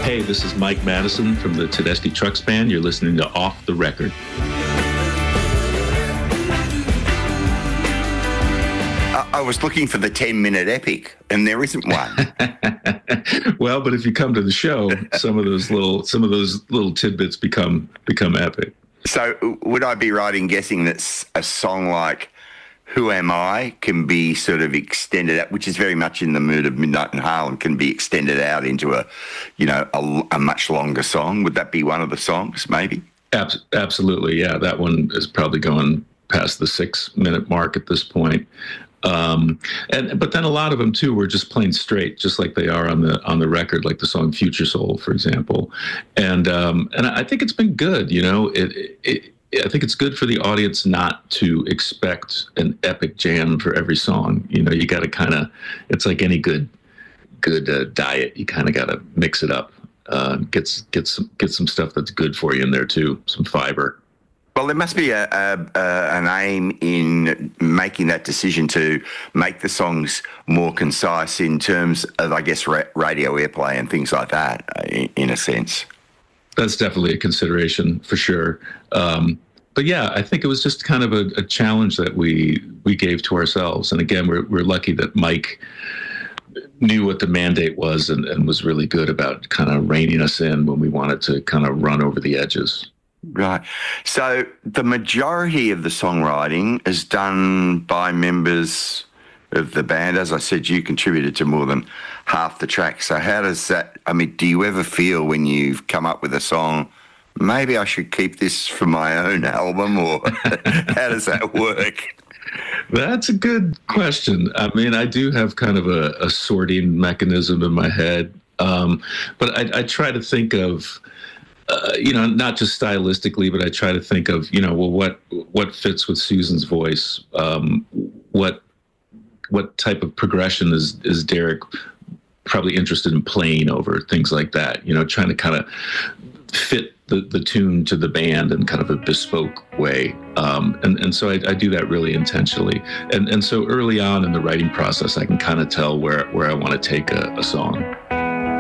Hey, this is Mike Madison from the Tedeschi Trucks Band. You're listening to Off the Record. I was looking for the 10-minute epic, and there isn't one. Well, but if you come to the show, some of those little tidbits become epic. So, would I be right in guessing that a song like "Who Am I" can be sort of extended out, which is very much in the mood of Midnight in Harlem, can be extended out into a much longer song? Would that be one of the songs, maybe? Absolutely, yeah. That one is probably going past the 6-minute mark at this point. But then a lot of them too were just plain straight, just like they are on the record, like the song "Future Soul," for example. And I think it's been good. I think it's good for the audience not to expect an epic jam for every song. You got to kind of, it's like any good diet. You kind of got to mix it up. Get some stuff that's good for you in there too. Some fiber. Well, there must be an aim in making that decision to make the songs more concise in terms of, I guess, radio airplay and things like that, in a sense. That's definitely a consideration for sure. But yeah, I think it was just kind of a challenge that we gave to ourselves. And again, we're lucky that Mike knew what the mandate was and was really good about kind of reining us in when we wanted to kind of run over the edges. Right. So the majority of the songwriting is done by members of the band. As I said, you contributed to more than half the tracks. So how does that, do you ever feel when you've come up with a song, maybe I should keep this for my own album, or how does that work? That's a good question. I do have kind of a sorting mechanism in my head, but I try to think of, not just stylistically, but I try to think of, what fits with Susan's voice, what type of progression is Derek probably interested in playing over, things like that, trying to kind of fit the tune to the band in kind of a bespoke way. And so I do that really intentionally. And so early on in the writing process, I can kind of tell where I want to take a song.